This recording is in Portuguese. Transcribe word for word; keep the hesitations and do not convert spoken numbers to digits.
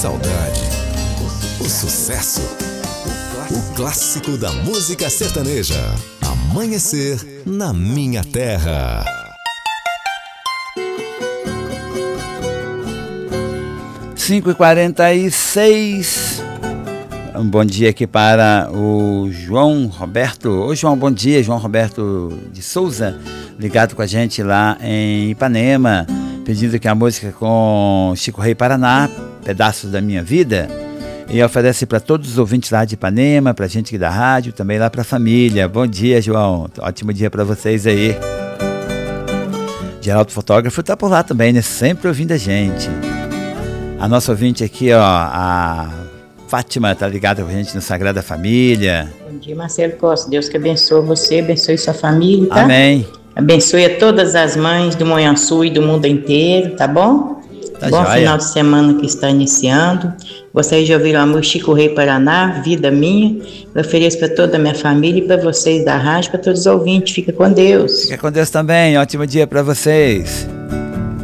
Saudade, o sucesso, o clássico da música sertaneja. Amanhecer na minha terra. cinco e quarenta e seis. Um bom dia aqui para o João Roberto. Ô João, bom dia, João Roberto de Souza, ligado com a gente lá em Ipanema, pedindo aqui a música com Chico Rei Paraná, Pedaços da Minha Vida, e oferece para todos os ouvintes lá de Ipanema, para a gente aqui da rádio, também lá para a família. Bom dia, João, ótimo dia para vocês aí. Geraldo Fotógrafo está por lá também, né? Sempre ouvindo a gente. A nossa ouvinte aqui, ó, a Fátima, tá ligada com a gente no Sagrada Família. Bom dia, Marcelo Costa. Deus que abençoe você, abençoe sua família, tá? Amém. Abençoe a todas as mães do Manhuaçu e do mundo inteiro, tá bom? Tá bom joia. Final de semana que está iniciando. Vocês já ouviram a música Chico Rei Paraná, Vida Minha. Eu ofereço para toda a minha família e para vocês da rádio, para todos os ouvintes. Fica com Deus. Fica com Deus também. Ótimo dia para vocês.